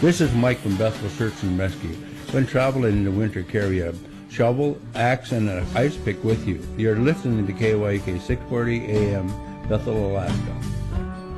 This is Mike from Bethel Search and Rescue. When traveling in the winter, carry a shovel, axe, and an ice pick with you. You're listening to KYK 640 AM, Bethel, Alaska.